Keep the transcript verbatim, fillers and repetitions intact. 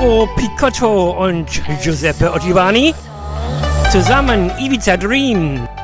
Mauro Picotto und Giuseppe Ottibani. Zusammen Ibiza Dream.